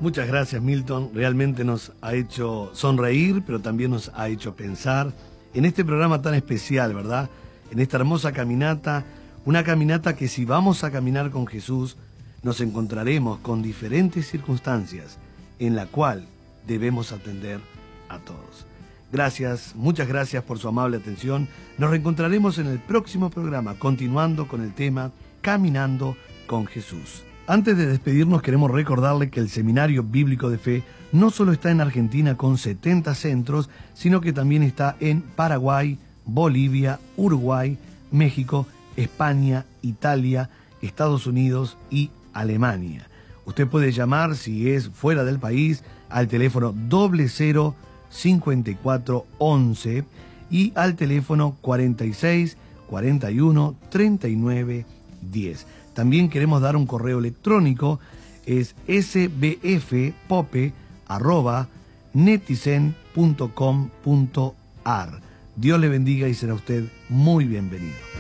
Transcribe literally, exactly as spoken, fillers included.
Muchas gracias, Milton. Realmente nos ha hecho sonreír, pero también nos ha hecho pensar en este programa tan especial, ¿verdad? En esta hermosa caminata, una caminata que si vamos a caminar con Jesús, nos encontraremos con diferentes circunstancias en la cual debemos atender a todos. Gracias, muchas gracias por su amable atención. Nos reencontraremos en el próximo programa, continuando con el tema Caminando con Jesús. Antes de despedirnos, queremos recordarle que el Seminario Bíblico de Fe no solo está en Argentina con setenta centros, sino que también está en Paraguay, Bolivia, Uruguay, México, España, Italia, Estados Unidos y Alemania. Usted puede llamar, si es fuera del país, al teléfono doble cero cincuenta y cuatro once y al teléfono cuarenta y seis cuarenta y uno treinta y nueve diez. También queremos dar un correo electrónico, es sbfpope arroba netizen punto com punto ar. Dios le bendiga y será usted muy bienvenido.